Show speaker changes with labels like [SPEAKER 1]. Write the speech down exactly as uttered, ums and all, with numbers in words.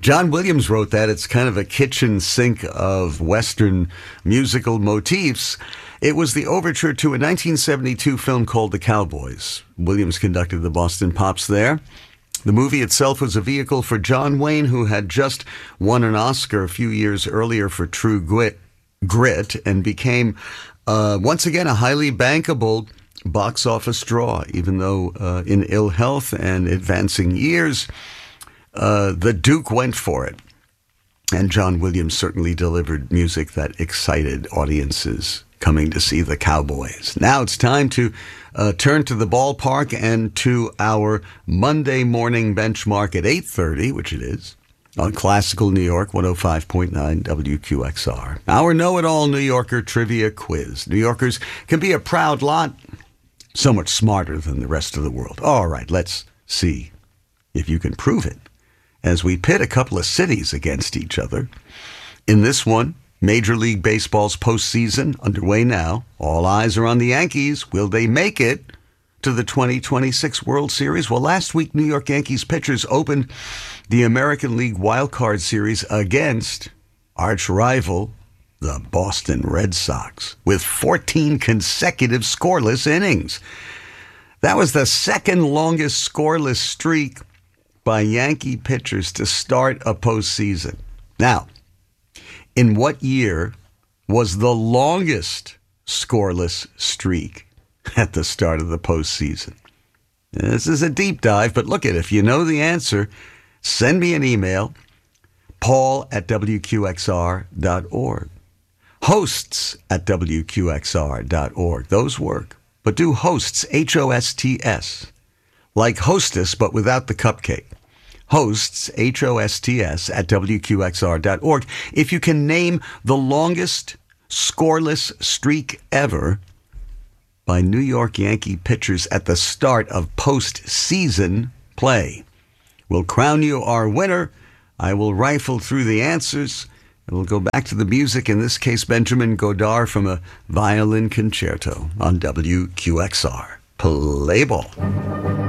[SPEAKER 1] John Williams wrote that. It's kind of a kitchen sink of Western musical motifs. It was the overture to a nineteen seventy-two film called The Cowboys. Williams conducted the Boston Pops there. The movie itself was a vehicle for John Wayne, who had just won an Oscar a few years earlier for True Grit, Grit and became uh, once again a highly bankable box office draw, even though uh, in ill health and advancing years, uh, the Duke went for it. And John Williams certainly delivered music that excited audiences coming to see the Cowboys. Now it's time to uh, turn to the ballpark and to our Monday morning benchmark at eight thirty, which it is, on Classical New York, one oh five point nine W Q X R. Our know-it-all New Yorker trivia quiz. New Yorkers can be a proud lot, so much smarter than the rest of the world. All right, let's see if you can prove it as we pit a couple of cities against each other. In this one, Major League Baseball's postseason underway now. All eyes are on the Yankees. Will they make it to the twenty twenty-six World Series? Well, last week, New York Yankees pitchers opened the American League Wild Card Series against arch rival, the Boston Red Sox, with fourteen consecutive scoreless innings. That was the second longest scoreless streak by Yankee pitchers to start a postseason. Now, in what year was the longest scoreless streak at the start of the postseason? This is a deep dive, but look at it. If you know the answer, send me an email, paul at W Q X R dot org. Hosts at W Q X R dot org. Those work. But do hosts, H O S T S. Like hostess, but without the cupcake. Hosts, H O S T S, at W Q X R dot org. If you can name the longest scoreless streak ever by New York Yankee pitchers at the start of postseason play, we'll crown you our winner. I will rifle through the answers, and we'll go back to the music, in this case, Benjamin Godard from a violin concerto on W Q X R. Play ball.